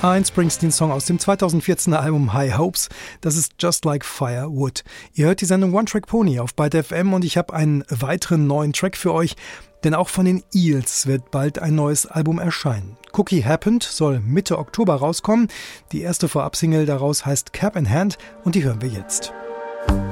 Ein Springsteen-Song aus dem 2014er Album High Hopes. Das ist Just Like Firewood. Ihr hört die Sendung One Track Pony auf Byte FM und ich habe einen weiteren neuen Track für euch, denn auch von den Eels wird bald ein neues Album erscheinen. Cookie Happened soll Mitte Oktober rauskommen. Die erste Vorabsingle daraus heißt Cap in Hand und die hören wir jetzt.